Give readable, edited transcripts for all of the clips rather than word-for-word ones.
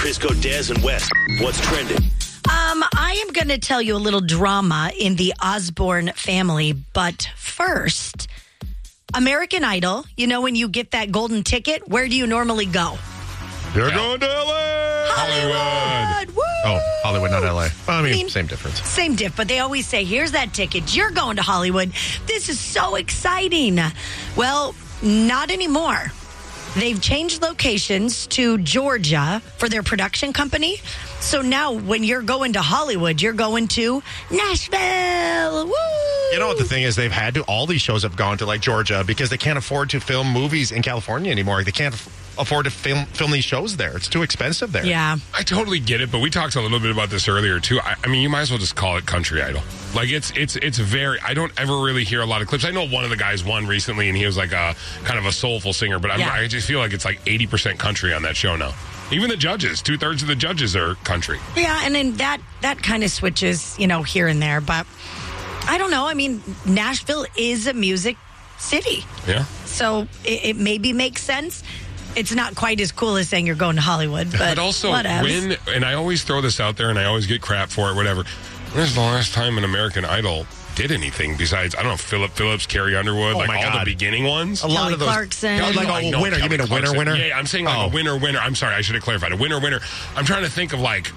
Crisco, Des, and West. What's trending? I am going to tell you a little drama in the Osborne family, but first, American Idol, you know when you get that golden ticket, where do you normally go? You're going to L.A. Hollywood! Woo! Oh, Hollywood, not L.A. Well, I mean, same difference. Same diff, but they always say, here's that ticket. You're going to Hollywood. This is so exciting. Well, not anymore. They've changed locations to Georgia for their production company. So now when you're going to Hollywood, you're going to Nashville. Woo! You know what the thing is? They've had to, all these shows have gone to like Georgia because they can't afford to film movies in California anymore. They can't afford to film these shows there. It's too expensive there. Yeah. I totally get it, but we talked a little bit about this earlier too. I mean, you might as well just call it Country Idol. Like it's very. I don't ever really hear a lot of clips. I know one of the guys won recently, and he was like a kind of a soulful singer. But I just feel like it's like 80% country on that show now. Even the judges, 2/3 of the judges are country. Yeah, and then that kind of switches, here and there. But I don't know. I mean, Nashville is a music city. Yeah. So it maybe makes sense. It's not quite as cool as saying you're going to Hollywood, but also whatevs. and I always throw this out there, and I always get crap for it, whatever. When's the last time an American Idol did anything besides, I don't know, Philip Phillips, Carrie Underwood, all the beginning ones? A lot Kelly of those. Clarkson. Like a winner. You mean a winner? Yeah, I'm saying like a winner. I'm sorry, I should have clarified. A winner. I'm trying to think of like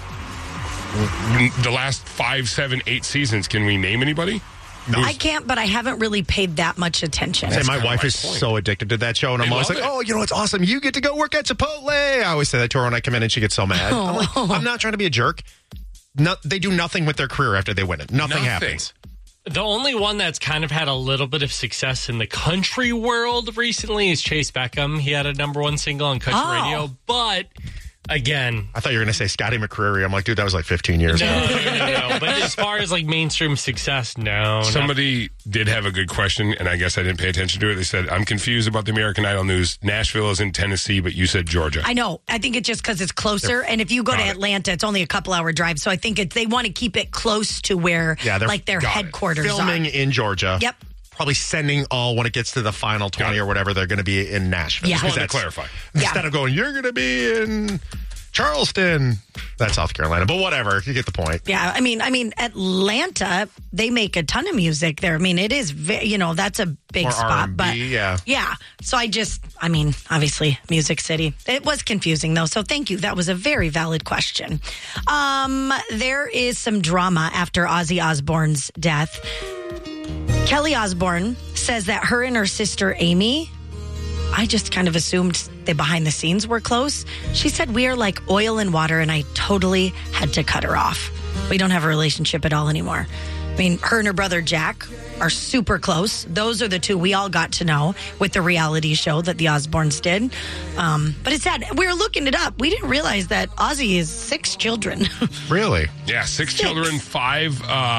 the last 5, 7, 8 seasons. Can we name anybody? I can't, but I haven't really paid that much attention. My wife is so addicted to that show, and I'm always like, it's awesome. You get to go work at Chipotle. I always say that to her when I come in, and she gets so mad. I'm like, I'm not trying to be a jerk. No, they do nothing with their career after they win it. Nothing happens. The only one that's kind of had a little bit of success in the country world recently is Chase Beckham. He had a #1 single on country radio, but again, I thought you were going to say Scotty McCreery. I'm like, dude, that was like 15 years ago. No. But as far as like mainstream success, no. Somebody did have a good question, and I guess I didn't pay attention to it. They said, I'm confused about the American Idol news. Nashville is in Tennessee, but you said Georgia. I know. I think it's just because it's closer. And if you go to Atlanta, it's only a couple-hour drive. So I think they want to keep it close to where their headquarters filming are. in Georgia. Yep. Probably sending when it gets to the final 20 or whatever, they're going to be in Nashville. Yeah. Just wanted to clarify. Instead of going, you're going to be in Charleston. That's South Carolina, but whatever. You get the point. Yeah, I mean, Atlanta, they make a ton of music there. I mean, it is, that's a big spot. R&B, but yeah. So obviously, Music City. It was confusing though. So thank you. That was a very valid question. There is some drama after Ozzy Osbourne's death. Kelly Osbourne says that her and her sister Amy, I just kind of assumed they behind the scenes were close. She said, we are like oil and water, and I totally had to cut her off. We don't have a relationship at all anymore. I mean, her and her brother Jack are super close. Those are the two we all got to know with the reality show that the Osbournes did. But it's sad. We were looking it up. We didn't realize that Ozzy is 6 children. Really? Yeah, 6 children, 5...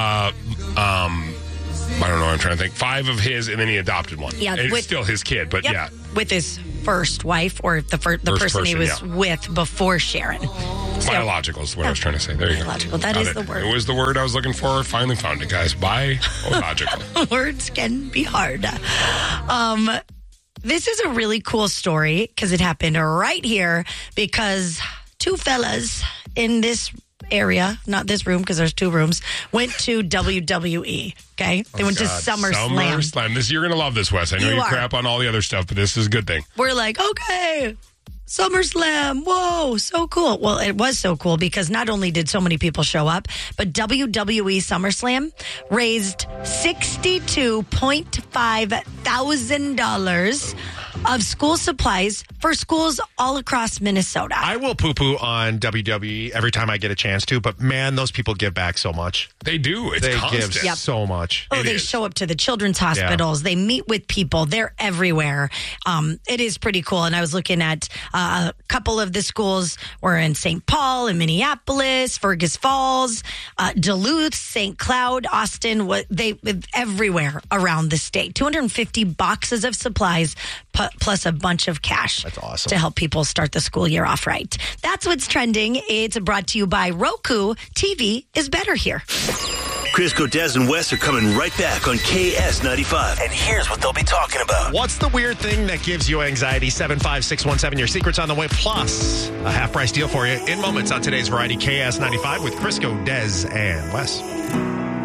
I don't know. I'm trying to think. 5 of his, and then he adopted one. Yeah, it's still his kid, but yeah, with his first wife or the person he was with before Sharon. Biological is what I was trying to say. There you go. Biological. That is the word. It was the word I was looking for. Finally found it, guys. Biological. Words can be hard. This is a really cool story because it happened right here because 2 fellas in this area, not this room because there's 2 rooms, went to WWE. Okay, they went to SummerSlam. You're gonna love this, Wes. I know you crap on all the other stuff, but this is a good thing. We're like, okay, SummerSlam. Whoa, so cool. Well, it was so cool because not only did so many people show up, but WWE SummerSlam raised $62.5 thousand of school supplies for schools all across Minnesota. I will poo-poo on WWE every time I get a chance to, but man, those people give back so much. They do. It's constant. Give so much. Oh, they show up to the children's hospitals. Yeah. They meet with people. They're everywhere. It is pretty cool. And I was looking at a couple of the schools were in St. Paul and Minneapolis, Fergus Falls, Duluth, St. Cloud, Austin. They everywhere around the state. 250 boxes of supplies plus a bunch of cash. That's awesome. To help people start the school year off right. That's what's trending. It's brought to you by Roku. TV is better here. Crisco, Des, and Wes are coming right back on KS95. And here's what they'll be talking about. What's the weird thing that gives you anxiety? 75617. Your secret's on the way. Plus, a half-price deal for you in moments on today's Variety KS95 with Crisco, Des, and Wes.